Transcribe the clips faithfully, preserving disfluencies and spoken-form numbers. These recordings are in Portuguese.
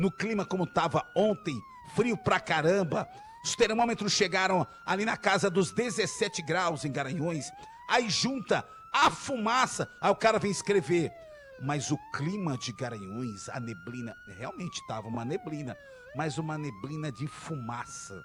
no clima como tava ontem, frio pra caramba. Os termômetros chegaram ali na casa dos dezessete graus em Garanhuns. Aí junta a fumaça, aí o cara vem escrever. Mas o clima de Garanhuns, a neblina, realmente tava uma neblina, mas uma neblina de fumaça.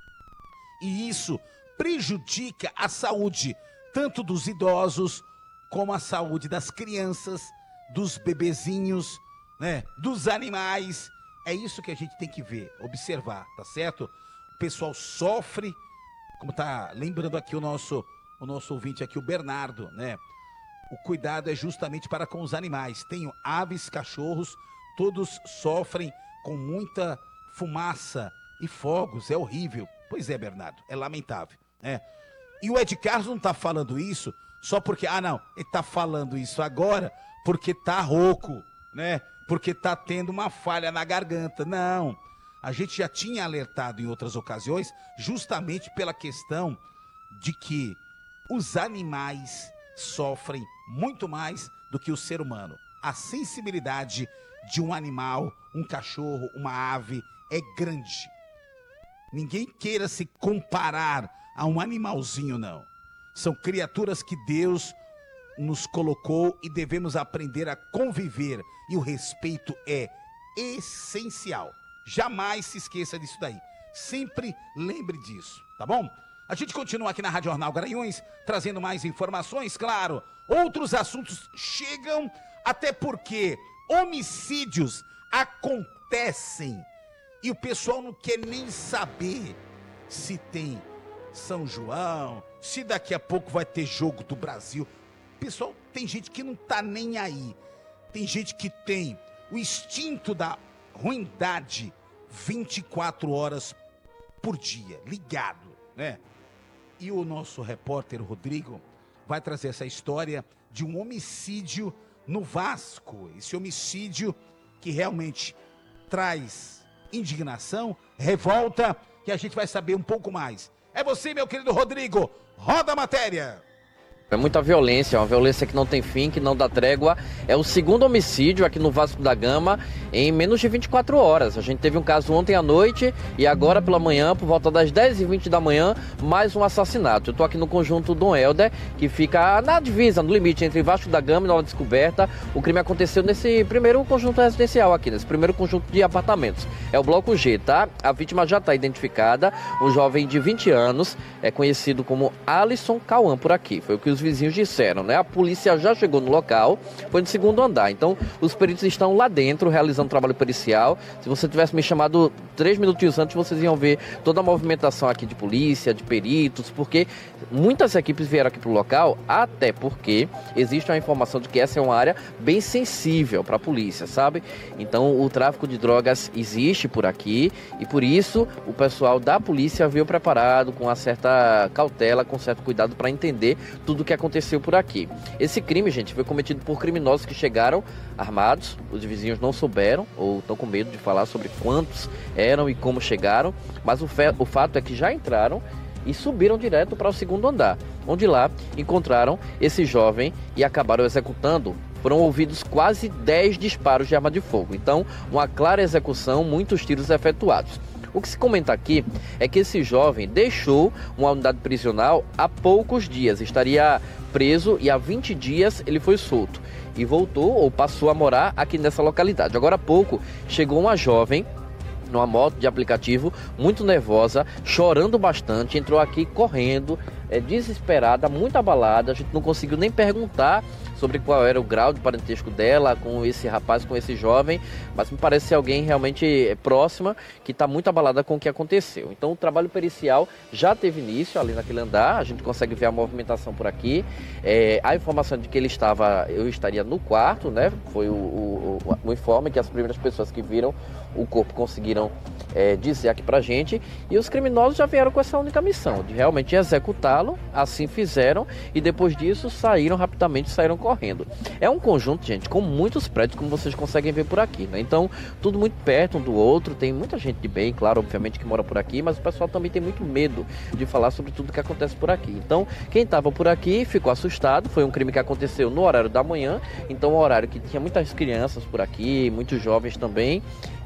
E isso prejudica a saúde, tanto dos idosos, como a saúde das crianças, dos bebezinhos, né, dos animais. É isso que a gente tem que ver, observar, tá certo? O pessoal sofre, como tá lembrando aqui o nosso, o nosso ouvinte aqui, o Bernardo, né? O cuidado é justamente para com os animais. Tenho aves, cachorros, todos sofrem com muita fumaça e fogos, é horrível. Pois é, Bernardo, é lamentável, né? E o Ed Carlos não tá falando isso só porque, ah não, ele tá falando isso agora porque tá rouco, né? Porque tá tendo uma falha na garganta. Não, a gente já tinha alertado em outras ocasiões justamente pela questão de que os animais sofrem muito mais do que o ser humano. A sensibilidade de um animal, um cachorro, uma ave é grande. Ninguém queira se comparar a um animalzinho, não. São criaturas que Deus nos colocou e devemos aprender a conviver. E o respeito é essencial. Jamais se esqueça disso daí. Sempre lembre disso, tá bom? A gente continua aqui na Rádio Jornal Garanhuns, trazendo mais informações, claro. Outros assuntos chegam, até porque homicídios acontecem. E o pessoal não quer nem saber se tem São João, se daqui a pouco vai ter jogo do Brasil. Pessoal, tem gente que não tá nem aí. Tem gente que tem o instinto da ruindade vinte e quatro horas por dia, ligado, né? E o nosso repórter Rodrigo vai trazer essa história de um homicídio no Vasco. Esse homicídio que realmente traz indignação, revolta, que a gente vai saber um pouco mais. É você, meu querido Rodrigo. Roda a matéria. É muita violência, uma violência que não tem fim, que não dá trégua. É o segundo homicídio aqui no Vasco da Gama em menos de vinte e quatro horas. A gente teve um caso ontem à noite e agora pela manhã, por volta das dez e vinte da manhã, mais um assassinato. Eu estou aqui no conjunto Dom Helder, que fica na divisa, no limite entre Vasco da Gama e Nova Descoberta. O crime aconteceu nesse primeiro conjunto residencial aqui, nesse primeiro conjunto de apartamentos. É o Bloco G, tá? A vítima já está identificada, um jovem de vinte anos, é conhecido como Alisson Cauã por aqui. Foi o que os vizinhos disseram, né? A polícia já chegou no local, foi no segundo andar. Então, os peritos estão lá dentro realizando trabalho pericial. Se você tivesse me chamado três minutinhos antes, vocês iam ver toda a movimentação aqui de polícia, de peritos, porque muitas equipes vieram aqui para o local, até porque existe uma informação de que essa é uma área bem sensível para a polícia, sabe? Então, o tráfico de drogas existe por aqui e por isso o pessoal da polícia veio preparado com uma certa cautela, com certo cuidado para entender tudo o que aconteceu por aqui. Esse crime, gente, foi cometido por criminosos que chegaram armados. Os vizinhos não souberam ou estão com medo de falar sobre quantos eram e como chegaram, mas o, fe- o fato é que já entraram e subiram direto para o segundo andar, onde lá encontraram esse jovem e acabaram executando. Foram ouvidos quase dez disparos de arma de fogo. Então, uma clara execução, muitos tiros efetuados. O que se comenta aqui é que esse jovem deixou uma unidade prisional há poucos dias. Estaria preso e há vinte dias ele foi solto. E voltou ou passou a morar aqui nessa localidade. Agora há pouco chegou uma jovem numa moto de aplicativo, muito nervosa, chorando bastante, entrou aqui correndo, é, desesperada, muito abalada. A gente não conseguiu nem perguntar sobre qual era o grau de parentesco dela com esse rapaz, com esse jovem, mas me parece ser alguém realmente próxima, que está muito abalada com o que aconteceu. Então o trabalho pericial já teve início ali naquele andar, a gente consegue ver a movimentação por aqui, é, a informação de que ele estava, eu estaria no quarto, né? Foi o, o, o, o informe que as primeiras pessoas que viram o corpo conseguiram é, dizer aqui pra gente, e os criminosos já vieram com essa única missão, de realmente executá-lo, assim fizeram, e depois disso saíram rapidamente, saíram correndo. É um conjunto, gente, com muitos prédios, como vocês conseguem ver por aqui, né? Então, tudo muito perto um do outro, tem muita gente de bem, claro, obviamente, que mora por aqui, mas o pessoal também tem muito medo de falar sobre tudo que acontece por aqui. Então, quem estava por aqui ficou assustado, foi um crime que aconteceu no horário da manhã, então um horário que tinha muitas crianças por aqui, muitos jovens também,